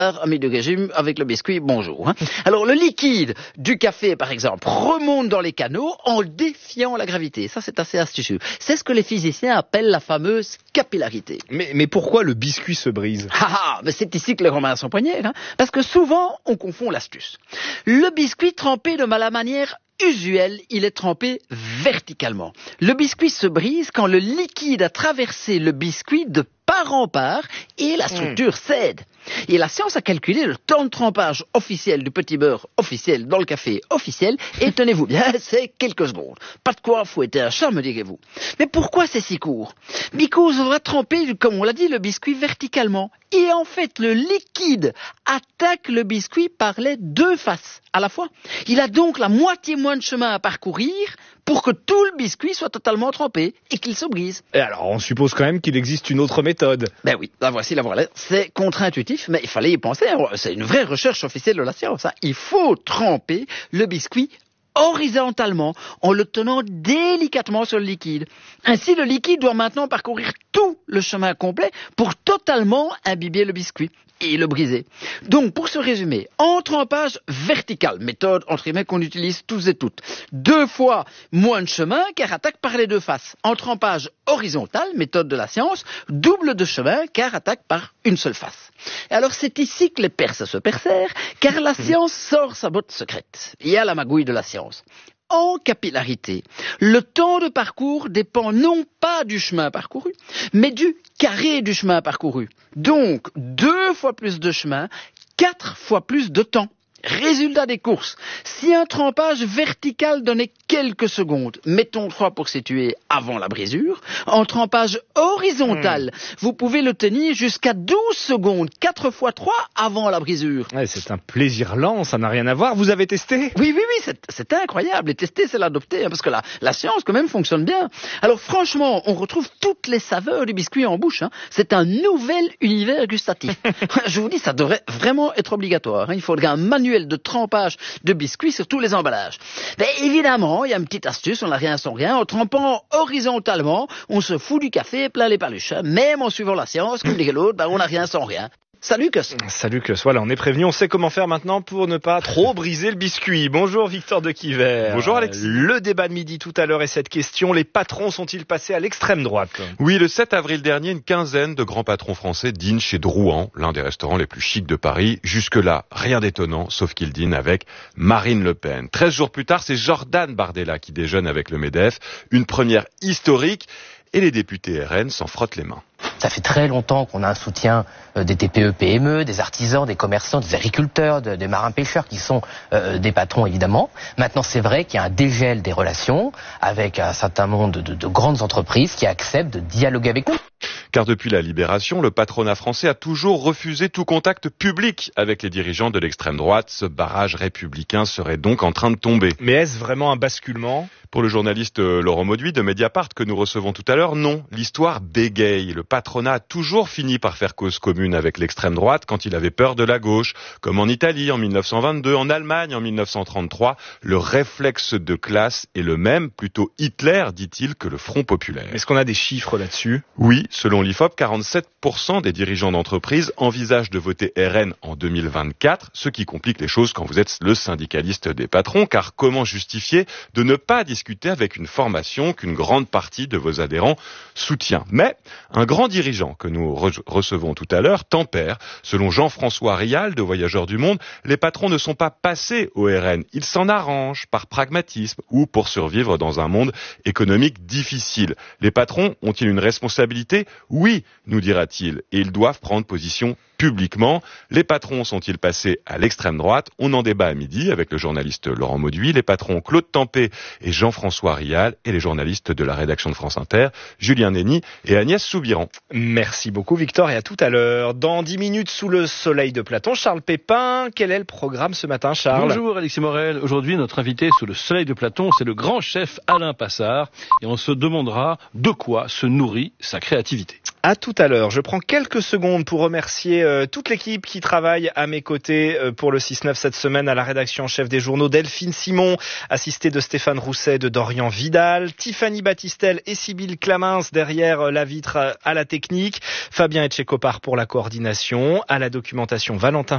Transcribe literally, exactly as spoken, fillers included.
ami de régime, avec le biscuit, bonjour. Hein. Alors, le liquide du café, par exemple, remonte dans les canaux en défiant la gravité. Ça, c'est assez astucieux. C'est ce que les physiciens appellent la fameuse capillarité. Mais, mais pourquoi le biscuit se brise? Ah ah, mais c'est ici que les Romains sont poignés, hein, parce que souvent, on confond l'astuce. Le biscuit trempé de la manière usuelle, il est trempé verticalement. Le biscuit se brise quand le liquide a traversé le biscuit de part en part et la structure mmh. cède. Et la science a calculé le temps de trempage officiel du petit beurre officiel dans le café officiel et tenez-vous bien, c'est quelques secondes. Pas de quoi fouetter un chat, me direz-vous. Mais pourquoi c'est si court? Because on va tremper, comme on l'a dit, le biscuit verticalement. Et en fait, le liquide attaque le biscuit par les deux faces à la fois. Il a donc la moitié moins de chemin à parcourir pour que tout le biscuit soit totalement trempé et qu'il se brise. Et alors, on suppose quand même qu'il existe une autre méthode. Ben oui, la voici, la voilà. C'est contre-intuitif, mais il fallait y penser. C'est une vraie recherche officielle de la science. Hein. Il faut tremper le biscuit horizontalement, en le tenant délicatement sur le liquide. Ainsi, le liquide doit maintenant parcourir tout le chemin complet pour totalement imbiber le biscuit et le briser. Donc, pour se résumer, en trempage vertical, méthode entre guillemets qu'on utilise tous et toutes, deux fois moins de chemin car attaque par les deux faces. En trempage horizontal, méthode de la science, double de chemin car attaque par une seule face. Et alors, c'est ici que les Perses se percèrent, car la science sort sa botte secrète. Il y a la magouille de la science. En capillarité, le temps de parcours dépend non pas du chemin parcouru, mais du carré du chemin parcouru. Donc, deux fois plus de chemin, quatre fois plus de temps. Résultat des courses, si un trempage vertical donnait quelques secondes, mettons trois pour situer avant la brisure, en trempage horizontal, mmh. vous pouvez le tenir jusqu'à douze secondes, quatre fois trois avant la brisure. Ouais, c'est un plaisir lent, ça n'a rien à voir. Vous avez testé? Oui, oui, oui, c'est, c'est incroyable. Et tester, c'est l'adopter, hein, parce que la, la science, quand même, fonctionne bien. Alors, franchement, on retrouve toutes les saveurs du biscuit en bouche. Hein. C'est un nouvel univers gustatif. Je vous dis, ça devrait vraiment être obligatoire. Hein. Il faudrait un manuel de trempage de biscuits sur tous les emballages. Mais évidemment, il y a une petite astuce, on n'a rien sans rien. En trempant horizontalement, on se fout du café plein les paluches. Hein. Même en suivant la science, comme dirait l'autre, ben, on n'a rien sans rien. Salut Cus. Salut Cus, voilà, on est prévenu, on sait comment faire maintenant pour ne pas trop briser le biscuit. Bonjour Victor de Quiver. Bonjour Alex. Le débat de midi tout à l'heure est cette question, les patrons sont-ils passés à l'extrême droite? Oui, le sept avril dernier, une quinzaine de grands patrons français dînent chez Drouan, l'un des restaurants les plus chics de Paris. Jusque-là, rien d'étonnant, sauf qu'ils dînent avec Marine Le Pen. Treize jours plus tard, c'est Jordan Bardella qui déjeune avec le MEDEF, une première historique, et les députés R N s'en frottent les mains. Ça fait très longtemps qu'on a un soutien euh, des T P E P M E, des artisans, des commerçants, des agriculteurs, de, des marins-pêcheurs qui sont euh, des patrons évidemment. Maintenant c'est vrai qu'il y a un dégel des relations avec un certain nombre de, de, de grandes entreprises qui acceptent de dialoguer avec nous. Car depuis la Libération, le patronat français a toujours refusé tout contact public avec les dirigeants de l'extrême droite. Ce barrage républicain serait donc en train de tomber. Mais est-ce vraiment un basculement ? Pour le journaliste Laurent Mauduit de Mediapart que nous recevons tout à l'heure, non. L'histoire bégaye. Le patronat a toujours fini par faire cause commune avec l'extrême droite quand il avait peur de la gauche. Comme en Italie en mille neuf cent vingt-deux, en Allemagne en mille neuf cent trente-trois. Le réflexe de classe est le même, plutôt Hitler, dit-il, que le Front populaire. Est-ce qu'on a des chiffres là-dessus ? Oui, selon l'I F O P, quarante-sept pour cent des dirigeants d'entreprise envisagent de voter R N en deux mille vingt-quatre, ce qui complique les choses quand vous êtes le syndicaliste des patrons, car comment justifier de ne pas discuter avec une formation qu'une grande partie de vos adhérents soutient. Mais un grand dirigeant que nous re- recevons tout à l'heure tempère. Selon Jean-François Rial de Voyageurs du Monde, les patrons ne sont pas passés au R N. Ils s'en arrangent par pragmatisme ou pour survivre dans un monde économique difficile. Les patrons ont-ils une responsabilité ? Oui, nous dira-t-il, et ils doivent prendre position publiquement. Les patrons sont-ils passés à l'extrême droite ? On en débat à midi avec le journaliste Laurent Mauduit, les patrons Claude Tempé et Jean-François Rial et les journalistes de la rédaction de France Inter, Julien Nény et Agnès Soubiran. Merci beaucoup Victor et à tout à l'heure. Dans dix minutes sous le soleil de Platon, Charles Pépin, quel est le programme ce matin Charles ? Bonjour Alexis Morel, aujourd'hui notre invité sous le soleil de Platon c'est le grand chef Alain Passard et on se demandera de quoi se nourrit sa créativité. À tout à l'heure. Je prends quelques secondes pour remercier euh, toute l'équipe qui travaille à mes côtés euh, pour le six neuf cette semaine à la rédaction en chef des journaux. Delphine Simon, assistée de Stéphane Rousset, de Dorian Vidal, Tiffany Battistel et Sybille Clamins derrière euh, la vitre euh, à la technique, Fabien Etchekopar pour la coordination, à la documentation Valentin